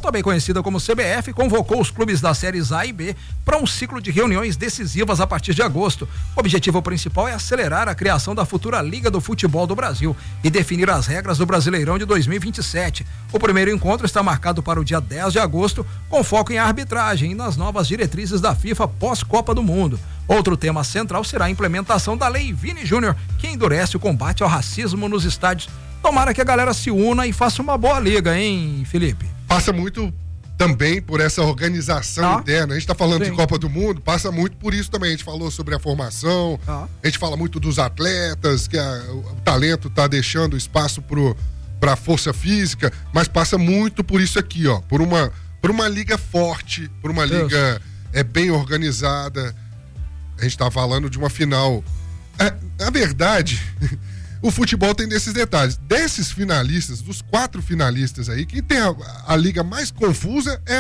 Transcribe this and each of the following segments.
também conhecida como CBF, convocou os clubes das séries A e B para um ciclo de reuniões decisivas a partir de agosto. O objetivo principal é acelerar a criação da futura Liga do Futebol do Brasil e definir as regras do Brasileirão de 2027. O primeiro encontro está marcado para o dia 10 de agosto, com foco em arbitragem e nas novas diretrizes da FIFA pós-Copa do Mundo. Outro tema central será a implementação da Lei Vini Júnior, que endurece o combate ao racismo nos estádios. Tomara que a galera se una e faça uma boa liga, hein, Felipe? Passa muito também por essa organização interna. A gente está falando de Copa do Mundo, passa muito por isso também. A gente falou sobre a formação, a gente fala muito dos atletas, que o talento está deixando espaço para a força física, mas passa muito por isso aqui, ó, por uma liga forte, por uma liga bem organizada. A gente tá falando de uma final. Na verdade, o futebol tem desses detalhes. Desses finalistas, dos 4 finalistas aí, quem tem a liga mais confusa é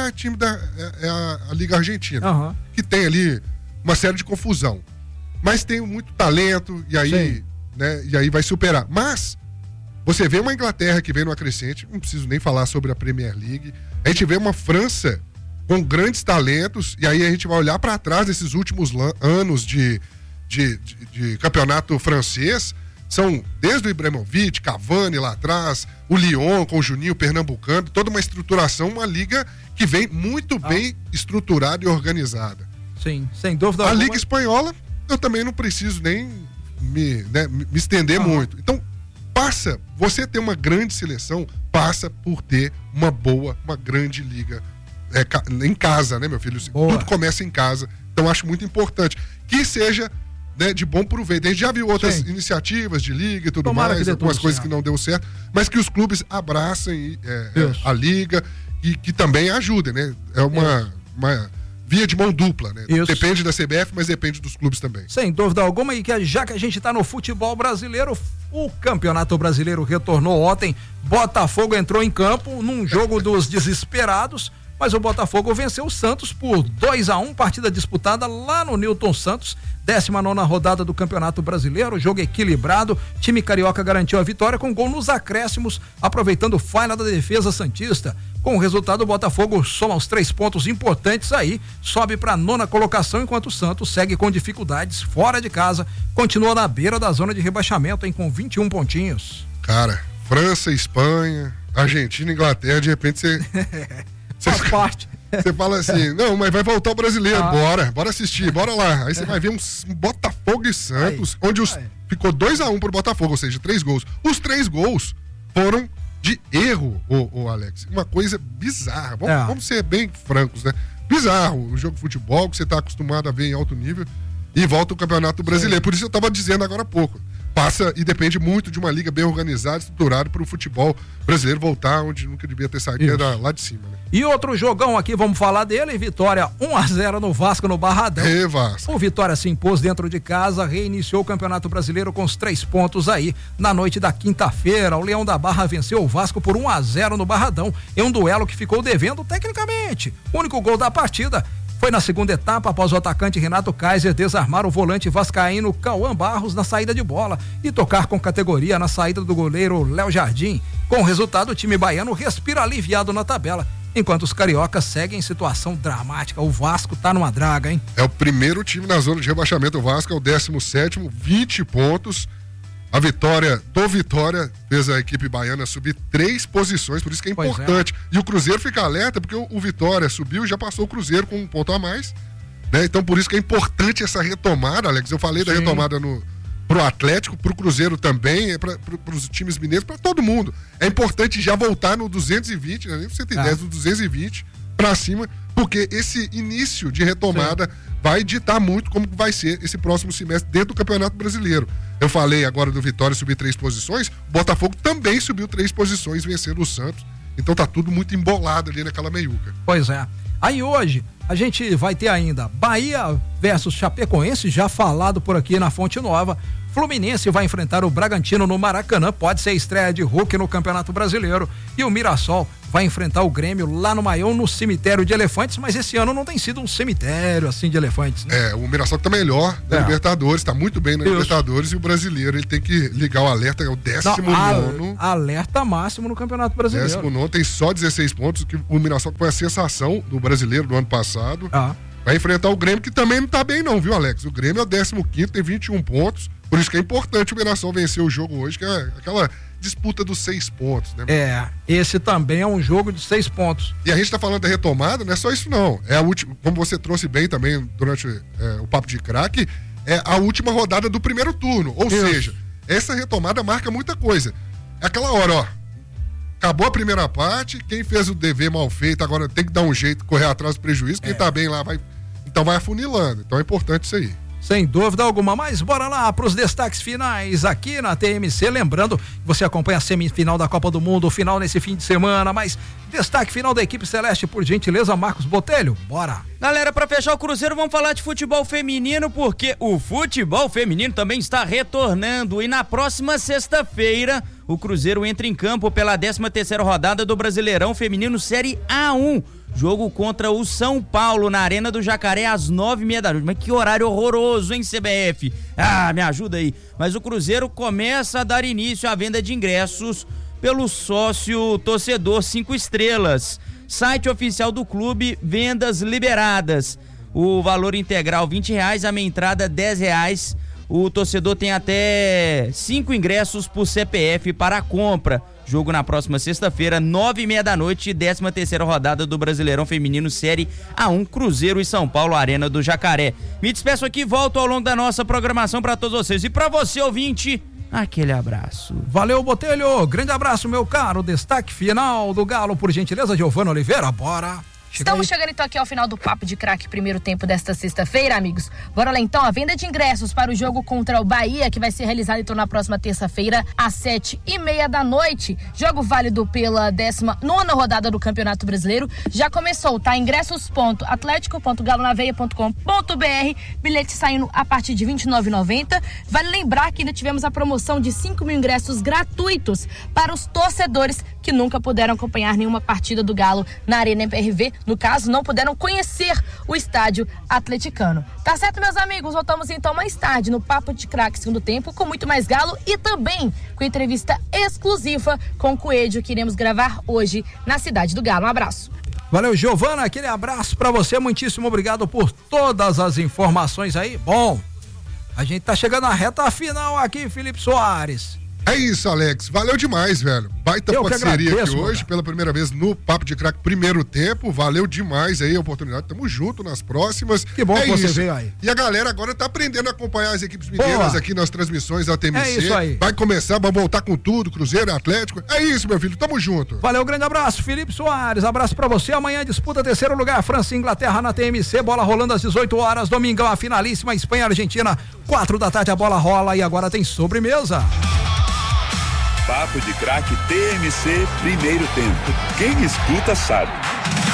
a Liga Argentina, que tem ali uma série de confusão. Mas tem muito talento e aí, né, e aí vai superar. Mas você vê uma Inglaterra que vem numa crescente, não preciso nem falar sobre a Premier League. A gente vê uma França com grandes talentos, e aí a gente vai olhar para trás desses últimos anos de campeonato francês, são desde o Ibrahimovic, Cavani lá atrás, o Lyon com o Juninho Pernambucano, toda uma estruturação, uma liga que vem muito bem estruturada e organizada. Sim, sem dúvida alguma. A Liga Espanhola, eu também não preciso nem me estender muito. Então, você ter uma grande seleção, passa por ter uma grande liga em casa, né, meu filho? Tudo começa em casa, então acho muito importante que seja, né, de bom proveito. A gente já viu outras iniciativas de liga e tudo mais, algumas coisas que não deu certo, mas que os clubes abracem a liga e que também ajudem, né? É uma via de mão dupla, né? Depende da CBF, mas depende dos clubes também. Sem dúvida alguma, e que já que a gente tá no futebol brasileiro, o Campeonato Brasileiro retornou ontem, Botafogo entrou em campo num jogo dos desesperados, mas o Botafogo venceu o Santos por 2-1, partida disputada lá no Newton Santos, 19ª rodada do Campeonato Brasileiro, jogo equilibrado, time carioca garantiu a vitória com gol nos acréscimos, aproveitando falha da defesa santista. Com o resultado, o Botafogo soma os 3 pontos importantes aí, sobe para a 9ª colocação, enquanto o Santos segue com dificuldades fora de casa, continua na beira da zona de rebaixamento, com 21 pontinhos. Cara, França, Espanha, Argentina, Inglaterra, de repente você... Você fala assim, não, mas vai voltar o brasileiro, bora assistir, bora lá. Aí você vai ver um Botafogo e Santos, onde ficou 2-1 pro Botafogo, ou seja, 3 gols. Os 3 gols foram de erro, o Alex. Uma coisa bizarra. Vamos ser bem francos, né? Bizarro o jogo de futebol que você tá acostumado a ver em alto nível e volta o Campeonato Brasileiro. Por isso eu tava dizendo agora há pouco. Passa e depende muito de uma liga bem organizada, estruturada para o futebol brasileiro voltar onde nunca devia ter saído, que era lá de cima, né? E outro jogão aqui, vamos falar dele, vitória 1-0 no Vasco no Barradão. Vasco. O Vitória se impôs dentro de casa, reiniciou o Campeonato Brasileiro com os 3 pontos aí. Na noite da quinta-feira, o Leão da Barra venceu o Vasco por 1-0 no Barradão, em um duelo que ficou devendo tecnicamente. O único gol da partida foi na segunda etapa, após o atacante Renato Kaiser desarmar o volante vascaíno Cauã Barros na saída de bola e tocar com categoria na saída do goleiro Léo Jardim. Com o resultado, o time baiano respira aliviado na tabela, enquanto os cariocas seguem em situação dramática. O Vasco tá numa draga, hein? É o primeiro time na zona de rebaixamento. O Vasco é o 17º, 20 pontos. A vitória fez a equipe baiana subir 3 posições, por isso que é importante. E o Cruzeiro fica alerta, porque o Vitória subiu e já passou o Cruzeiro com 1 ponto a mais, né? Então por isso que é importante essa retomada, Alex. Eu falei da retomada pro Atlético, pro Cruzeiro também, pros times mineiros, pra todo mundo. É importante já voltar no 220, né? Nem você tem 10 do 220 pra cima, porque esse início de retomada vai ditar muito como vai ser esse próximo semestre dentro do Campeonato Brasileiro. Eu falei agora do Vitória subir 3 posições, o Botafogo também subiu 3 posições vencendo o Santos. Então tá tudo muito embolado ali naquela meiuca. Pois é. Aí hoje a gente vai ter ainda Bahia versus Chapecoense, já falado por aqui na Fonte Nova. Fluminense vai enfrentar o Bragantino no Maracanã, pode ser a estreia de Hulk no Campeonato Brasileiro. E o Mirassol vai enfrentar o Grêmio lá no Maião, no cemitério de elefantes, mas esse ano não tem sido um cemitério assim de elefantes, né? O Mirassol tá melhor na Libertadores, tá muito bem na Libertadores, e o brasileiro, ele tem que ligar o alerta, é o 19º. Alerta máximo no Campeonato Brasileiro. 19º, tem só 16 pontos, que o Mirassol foi a sensação do brasileiro do ano passado. Vai enfrentar o Grêmio, que também não tá bem não, viu, Alex? O Grêmio é o 15º, tem 21 pontos, por isso que é importante o Mirassol vencer o jogo hoje, que é aquela disputa dos 6 pontos, né? Esse também é um jogo de 6 pontos. E a gente tá falando da retomada, não é só isso não, é a última, como você trouxe bem também durante o Papo de Craque, é a última rodada do primeiro turno, ou seja, essa retomada marca muita coisa. É aquela hora, ó, acabou a primeira parte, quem fez o dever mal feito agora tem que dar um jeito, correr atrás do prejuízo, quem tá bem lá vai afunilando, então é importante isso aí. Sem dúvida alguma, mas bora lá para os destaques finais aqui na TMC, lembrando que você acompanha a semifinal da Copa do Mundo, o final nesse fim de semana, mas destaque final da equipe celeste, por gentileza, Marcos Botelho, bora. Galera, para fechar o Cruzeiro, vamos falar de futebol feminino, porque o futebol feminino também está retornando e na próxima sexta-feira o Cruzeiro entra em campo pela 13ª rodada do Brasileirão Feminino Série A1. Jogo contra o São Paulo na Arena do Jacaré às 9h30 da noite. Mas que horário horroroso, hein, CBF? Me ajuda aí. Mas o Cruzeiro começa a dar início à venda de ingressos pelo sócio torcedor 5 estrelas. Site oficial do clube, vendas liberadas. O valor integral R$20, a meia entrada R$10. O torcedor tem até 5 ingressos por CPF para a compra. Jogo na próxima sexta-feira, 9h30 da noite, 13ª rodada do Brasileirão Feminino Série A1, Cruzeiro e São Paulo, Arena do Jacaré. Me despeço aqui, volto ao longo da nossa programação para todos vocês. E para você, ouvinte, aquele abraço. Valeu, Botelho. Grande abraço, meu caro. Destaque final do Galo, por gentileza, Giovana Oliveira. Bora. Estamos chegando então aqui ao final do Papo de Craque, primeiro tempo desta sexta-feira, amigos. Bora lá então, a venda de ingressos para o jogo contra o Bahia, que vai ser realizado então na próxima terça-feira, às 7h30 da noite. Jogo válido pela 19ª rodada do Campeonato Brasileiro. Já começou, tá? Ingressos.atletico.galonaveia.com.br, bilhete saindo a partir de R$29,90. Vale lembrar que ainda tivemos a promoção de 5.000 ingressos gratuitos para os torcedores que nunca puderam acompanhar nenhuma partida do Galo na Arena MPRV. No caso, não puderam conhecer o estádio atleticano. Tá certo, meus amigos? Voltamos então mais tarde no Papo de Craque segundo tempo com muito mais Galo e também com entrevista exclusiva com o Coelho que iremos gravar hoje na cidade do Galo. Um abraço. Valeu, Giovana, aquele abraço pra você, muitíssimo obrigado por todas as informações aí. Bom, a gente tá chegando à reta final aqui, Felipe Soares. É isso, Alex. Valeu demais, velho. Baita parceria aqui hoje, pela primeira vez no Papo de Craque, primeiro tempo. Valeu demais aí a oportunidade. Tamo junto nas próximas. Que bom que você veio aí. E a galera agora tá aprendendo a acompanhar as equipes mineiras aqui nas transmissões da TMC. É isso aí. Vai começar, vai voltar com tudo, Cruzeiro, Atlético. É isso, meu filho. Tamo junto. Valeu, grande abraço, Felipe Soares. Abraço pra você. Amanhã disputa terceiro lugar, França e Inglaterra na TMC. Bola rolando às 18 horas. Domingão, a finalíssima, Espanha e Argentina. 4 da tarde a bola rola e agora tem sobremesa. Papo de Craque TMC, primeiro tempo. Quem escuta sabe.